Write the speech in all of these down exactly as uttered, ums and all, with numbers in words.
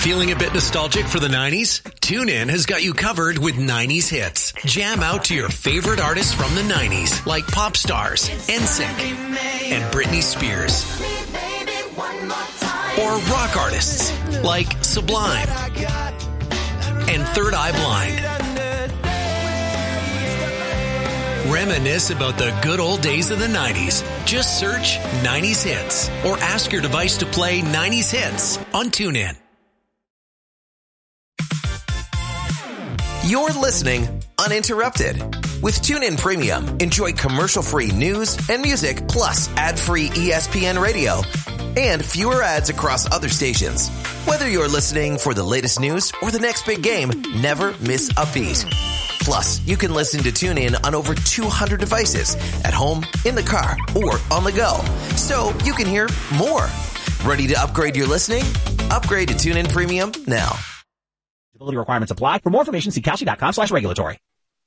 Feeling a bit nostalgic for the nineties? TuneIn has got you covered with nineties hits. Jam out to your favorite artists from the nineties, like pop stars, N Sync, and Britney Spears. Or rock artists, like Sublime and Third Eye Blind. Reminisce about the good old days of the nineties. Just search nineties hits or ask your device to play nineties hits on TuneIn. You're listening uninterrupted. With TuneIn Premium, enjoy commercial-free news and music, plus ad-free E S P N radio and fewer ads across other stations. Whether you're listening for the latest news or the next big game, never miss a beat. Plus, you can listen to TuneIn on over two hundred devices at home, in the car, or on the go. So you can hear more. Ready to upgrade your listening? Upgrade to TuneIn Premium now. Eligibility requirements apply. For more information, see Kalshi.com slash regulatory.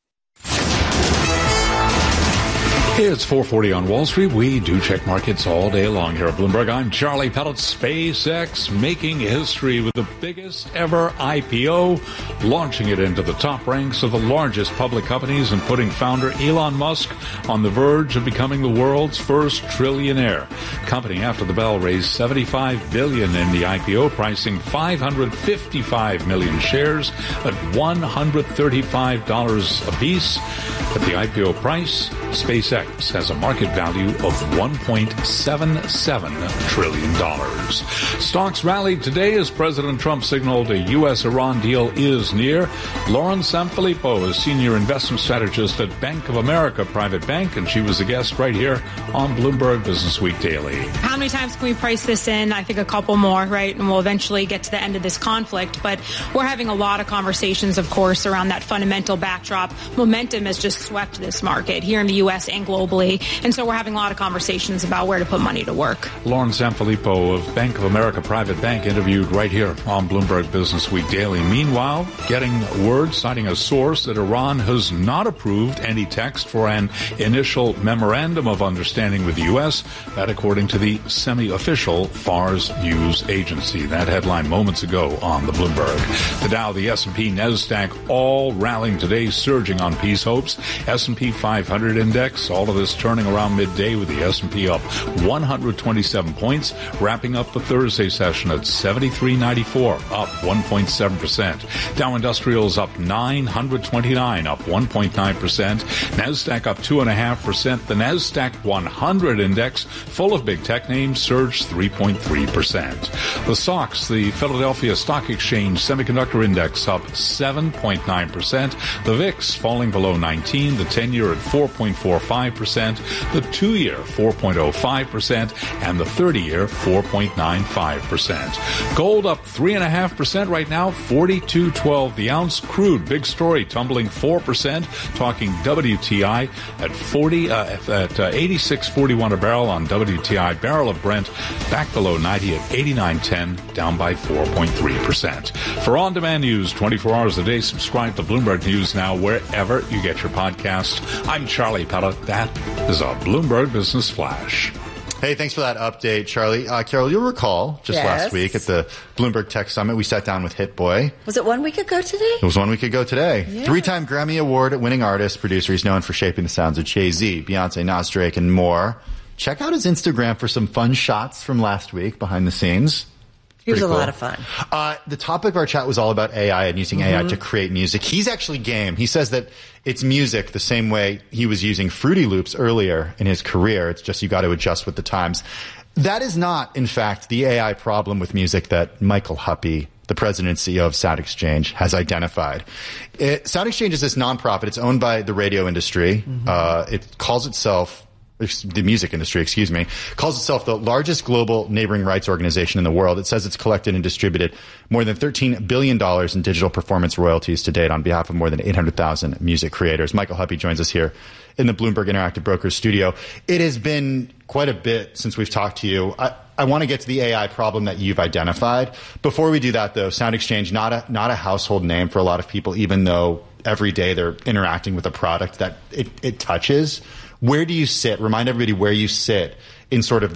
It's four forty on Wall Street. We do check markets all day long here at Bloomberg. I'm Charlie Pellet. SpaceX making history with the biggest ever I P O, launching it into the top ranks of the largest public companies and putting founder Elon Musk on the verge of becoming the world's first trillionaire. Company after the bell raised seventy-five billion dollars in the I P O, pricing five hundred fifty-five million shares at one hundred thirty-five dollars apiece. At the I P O price, SpaceX has a market value of one point seven seven trillion dollars. Stocks rallied today as President Trump signaled a U S Iran deal is near. Lauren Sanfilippo is senior investment strategist at Bank of America Private Bank, and she was a guest right here on Bloomberg Business Week Daily. How many times can we price this in? I think a couple more, right? And we'll eventually get to the end of this conflict. But we're having a lot of conversations, of course, around that fundamental backdrop. Momentum has just swept this market here in the U S and globally. And so we're having a lot of conversations about where to put money to work. Lauren Sanfilippo of Bank of America Private Bank interviewed right here on Bloomberg Business Week Daily. Meanwhile, getting word, citing a source, that Iran has not approved any text for an initial memorandum of understanding with the U S. That according to the semi-official Fars News Agency. That headline moments ago on the Bloomberg. The Dow, the S and P, NASDAQ all rallying today, surging on peace hopes. S and P five hundred index, all of this turning around midday with the S and P up one hundred twenty-seven points, wrapping up the Thursday session at seventy-three ninety-four, up one point seven percent. Dow Industrials up nine hundred twenty-nine, up one point nine percent. NASDAQ up two point five percent. The NASDAQ one hundred index, full of big tech names, surged three point three percent. The S O X, the Philadelphia Stock Exchange Semiconductor Index, up seven point nine percent. The V I X falling below nineteen, the ten-year at four point four five percent, the two-year four point oh five percent, and the thirty-year four point nine five percent. Gold up three point five percent right now, forty-two twelve the ounce. Crude, big story, tumbling four percent, talking W T I at forty uh, at uh, eighty-six forty-one a barrel on W T I. Barrel of Brent back below ninety at eighty-nine ten, down by four point three percent. For on-demand news twenty-four hours a day, subscribe to Bloomberg News now wherever you get your podcast. I'm Charlie Pellet. That is a Bloomberg Business Flash. Hey, thanks for that update, Charlie. Uh, Carol, you'll recall just yes. last week at the Bloomberg Tech Summit, we sat down with Hit Boy. Was it one week ago today? It was one week ago today. Yeah. Three-time Grammy Award-winning artist, producer. He's known for shaping the sounds of Jay-Z, Beyonce, Nas, Drake, and more. Check out his Instagram for some fun shots from last week behind the scenes. It was a cool. lot of fun. Uh, the topic of our chat was all about A I and using mm-hmm. A I to create music. He's actually game. He says that it's music the same way he was using Fruity Loops earlier in his career. It's just you got to adjust with the times. That is not, in fact, the A I problem with music that Michael Huppy, the president and C E O of Sound Exchange, has identified. It, Sound Exchange is this nonprofit. It's owned by the radio industry. Mm-hmm. Uh, it calls itself... the music industry, excuse me, calls itself the largest global neighboring rights organization in the world. It says it's collected and distributed more than thirteen billion dollars in digital performance royalties to date on behalf of more than eight hundred thousand music creators. Michael Huppy joins us here in the Bloomberg Interactive Brokers studio. It has been quite a bit since we've talked to you. I, I want to get to the A I problem that you've identified. Before we do that, though, Sound Exchange, not a, not a household name for a lot of people, even though every day they're interacting with a product that it, it touches. Where do you sit? Remind everybody where you sit in sort of the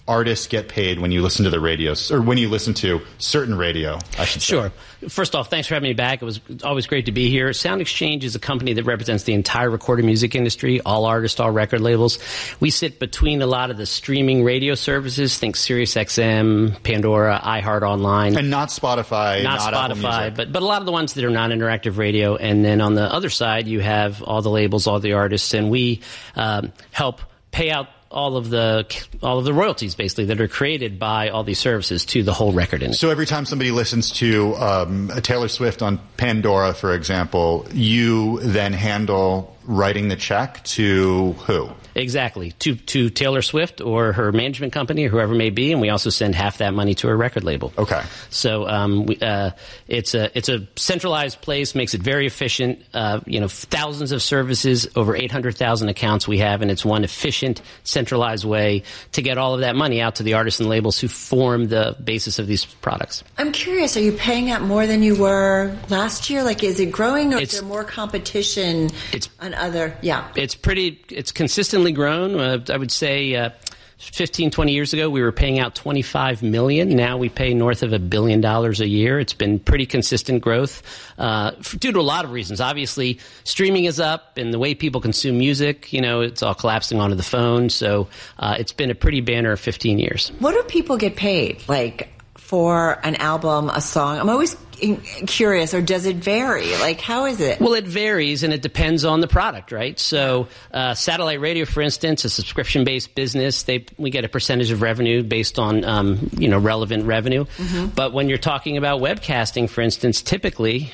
artists get paid when you listen to the radio, or when you listen to certain radio, I should say? Sure. First off, thanks for having me back. It was always great to be here. Sound Exchange is a company that represents the entire recorded music industry, all artists, all record labels. We sit between a lot of the streaming radio services, think SiriusXM, Pandora, iHeart Online. And not Spotify, not, not Spotify, but, but a lot of the ones that are non-interactive radio. And then on the other side, you have all the labels, all the artists, and we um, help pay out all of the all of the royalties, basically, that are created by all these services to the whole record industry. So every time somebody listens to um, a Taylor Swift on Pandora, for example, you then handle writing the check to who? Exactly. To to Taylor Swift or her management company or whoever it may be, and we also send half that money to her record label. Okay. So um, we, uh, it's a it's a centralized place, makes it very efficient. Uh, you know, thousands of services, over eight hundred thousand accounts we have, and it's one efficient, centralized way to get all of that money out to the artists and labels who form the basis of these products. I'm curious, are you paying out more than you were last year? Like, is it growing, or It's- is there more competition It's- on other? Yeah. It's pretty, it's consistently grown. Uh, I would say uh, fifteen, twenty years ago, we were paying out twenty-five million dollars. Now we pay north of a billion dollars a year. It's been pretty consistent growth uh, for, due to a lot of reasons. Obviously, streaming is up, and the way people consume music, you know, it's all collapsing onto the phone. So uh, it's been a pretty banner fifteen years. What do people get paid, like, for an album, a song? I'm always in- curious, or does it vary? Like, how is it? Well, it varies, and it depends on the product, right? So uh, satellite radio, for instance, a subscription-based business, they we get a percentage of revenue based on um, you know relevant revenue. Mm-hmm. But when you're talking about webcasting, for instance, typically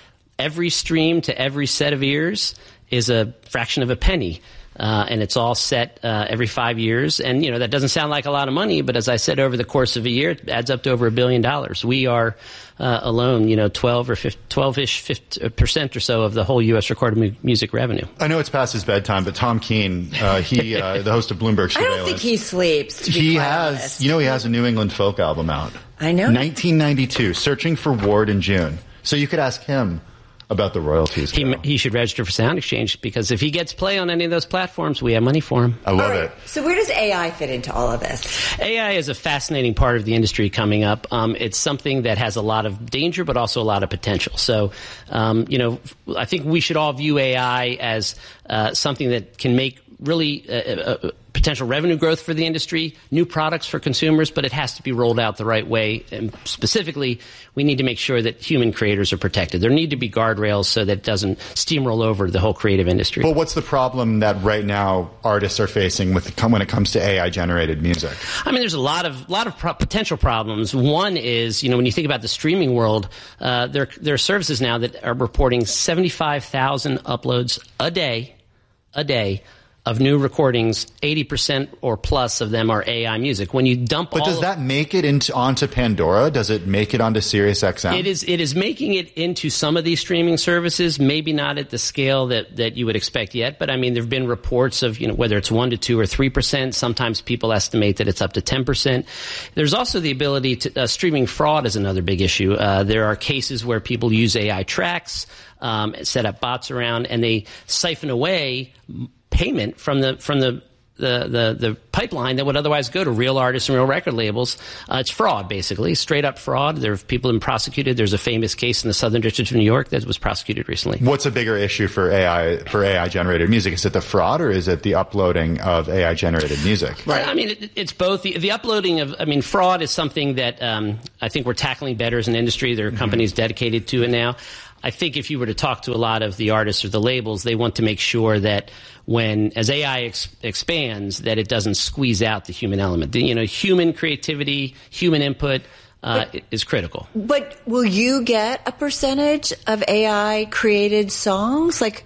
every stream to every set of ears is a fraction of a penny. Uh, and it's all set uh, every five years. And, you know, that doesn't sound like a lot of money, but as I said, over the course of a year, it adds up to over a billion dollars. We are uh, alone, you know, twelve or twelve-ish percent or so of the whole U S recorded mu- music revenue. I know it's past his bedtime, but Tom Keene, uh, he, uh, the host of Bloomberg I Surveillance. don't think he sleeps, to be He quite has, honest. you know, he has a New England folk album out. I know. nineteen ninety-two, Searching for Ward in June. So you could ask him about the royalties. He, Bill. he should register for Sound Exchange, because if he gets play on any of those platforms, we have money for him. I love All right. it. So where does A I fit into all of this? A I is a fascinating part of the industry coming up. Um, it's something that has a lot of danger, but also a lot of potential. So, um, you know, I think we should all view A I as uh, something that can make really uh, uh, potential revenue growth for the industry, new products for consumers, but it has to be rolled out the right way. And specifically, we need to make sure that human creators are protected. There need to be guardrails so that it doesn't steamroll over the whole creative industry. But what's the problem that right now artists are facing with when it comes to A I-generated music? I mean, there's a lot of lot of pro- potential problems. One is, you know, when you think about the streaming world, uh, there there are services now that are reporting seventy-five thousand uploads a day, a day. Of new recordings, eighty percent or plus of them are A I music. When you dump But all does of, that make it into onto Pandora? Does it make it onto SiriusXM? It is it is making it into some of these streaming services, maybe not at the scale that, that you would expect yet, but I mean, there have been reports of, you know, whether it's one to two or three percent. Sometimes people estimate that it's up to ten percent. There's also the ability to, uh, streaming fraud is another big issue. Uh, there are cases where people use A I tracks, um, set up bots around, and they siphon away payment from the from the the, the the pipeline that would otherwise go to real artists and real record labels. Uh, it's fraud, basically, straight up fraud. There have people been prosecuted. There's a famous case in the Southern District of New York that was prosecuted recently. What's a bigger issue for A I for A I-generated music? Is it the fraud, or is it the uploading of A I-generated music? Right. I mean, it, it's both. The, the uploading of, I mean, fraud is something that um, I think we're tackling better as an industry. There are companies mm-hmm. dedicated to it now. I think if you were to talk to a lot of the artists or the labels, they want to make sure that when, as A I ex- expands, that it doesn't squeeze out the human element. The, you know, human creativity, human input uh, but, is critical. But will you get a percentage of A I created songs? Like,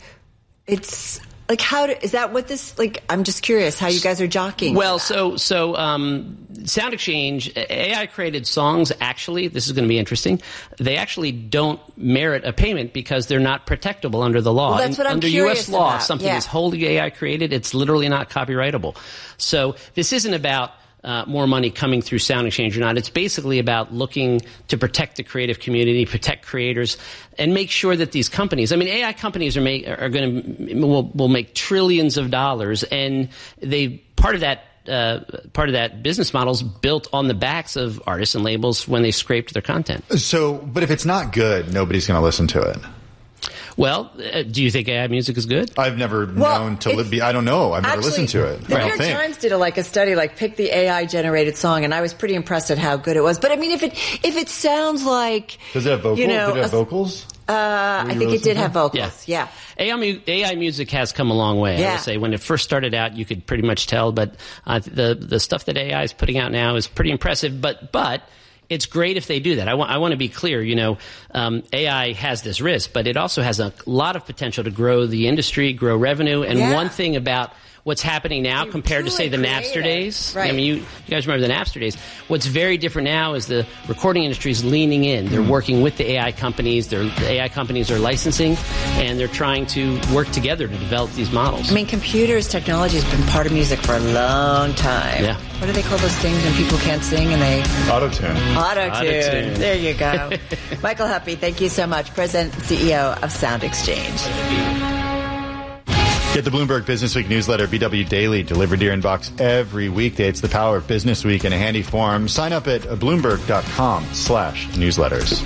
it's like, how do, is that what this, like, I'm just curious how you guys are jockeying. Well, so, so, um, Sound Exchange, A I created songs, actually, this is going to be interesting, they actually don't merit a payment because they're not protectable under the law. Well, that's what I'm under curious U S law, about. if something Yeah. is wholly A I created, it's literally not copyrightable. So this isn't about Uh, more money coming through Sound Exchange or not. It's basically about looking to protect the creative community, protect creators, and make sure that these companies, I mean, A I companies are make, are going to, will, will make trillions of dollars, and they, part of that uh, part of that business model is built on the backs of artists and labels when they scraped their content. So, but if it's not good, nobody's going to listen to it. Well, uh, do you think A I music is good? I've never Well, known to li- be. I don't know. I've never Actually, listened to it. The I New don't York think. Times did a, like a study, like pick the A I generated song, and I was pretty impressed at how good it was. But I mean, if it if it sounds like Does it have vocals? you know, Did it have a- vocals? Uh, I think it did have vocals. Yeah. A I, mu- A I music has come a long way. I Yeah. would say when it first started out, you could pretty much tell, but uh, the the stuff that A I is putting out now is pretty impressive. But but it's great if they do that. I want I want to be clear. You know, um, A I has this risk, but it also has a lot of potential to grow the industry, grow revenue. And Yeah. one thing about what's happening now compared to, say, the truly Napster creative. days. Right. I mean, you, you guys remember the Napster days. What's very different now is the recording industry is leaning in. They're working with the A I companies. They're, the A I companies are licensing, and they're trying to work together to develop these models. I mean, computers, technology has been part of music for a long time. Yeah. What do they call those things when people can't sing and they... Auto-tune. Auto-tune. Auto-tune. There you go. Michael Huppy, thank you so much. President and C E O of Sound Exchange. Get the Bloomberg Business Week newsletter, B W Daily, delivered to your inbox every weekday. It's the power of Business Week in a handy form. Sign up at bloomberg.com slash newsletters.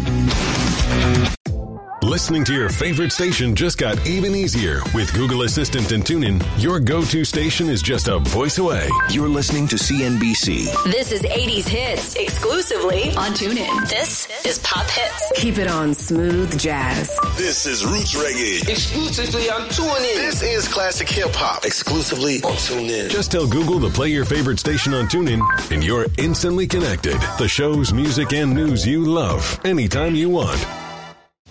Listening to your favorite station just got even easier. With Google Assistant and TuneIn, your go-to station is just a voice away. You're listening to C N B C. This is eighties hits exclusively on TuneIn. This is Pop Hits. Keep it on Smooth Jazz. This is Roots Reggae. Exclusively on TuneIn. This is Classic Hip Hop. Exclusively on TuneIn. Just tell Google to play your favorite station on TuneIn, and you're instantly connected. The shows, music, and news you love anytime you want.